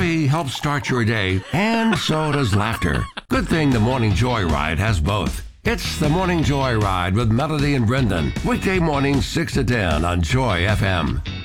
Coffee helps start your day, and so does laughter. Good thing the Morning Joyride has both. It's the Morning Joyride with Melody and Brendan. Weekday mornings 6 to 10 on Joy FM.